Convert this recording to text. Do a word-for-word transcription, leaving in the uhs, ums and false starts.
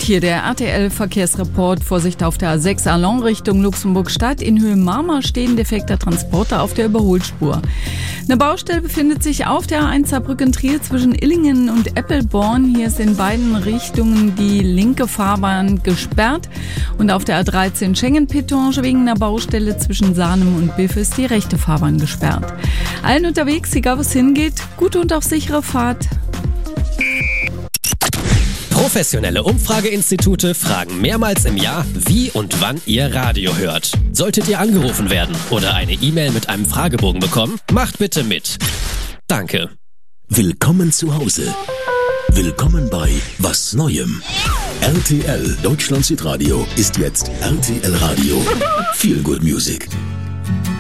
hier der R T L-Verkehrsreport. Vorsicht auf der A sechs Alon Richtung Luxemburg-Stadt. In Höhe Marmar stehen defekter Transporter auf der Überholspur. Eine Baustelle befindet sich auf der A eins Saarbrücken-Trier zwischen Illingen und Eppelborn. Hier ist in beiden Richtungen die linke Fahrbahn gesperrt. Und auf der A dreizehn Schengen-Pittange wegen einer Baustelle zwischen Sahnem und Biff ist die rechte Fahrbahn gesperrt. Allen unterwegs, egal wo es hingeht, gute und auch sichere Fahrt. Professionelle Umfrageinstitute fragen mehrmals im Jahr, wie und wann ihr Radio hört. Solltet ihr angerufen werden oder eine E-Mail mit einem Fragebogen bekommen, macht bitte mit. Danke. Willkommen zu Hause. Willkommen bei Was Neuem. R T L Deutschland Südradio ist jetzt R T L Radio. Feel Good Music.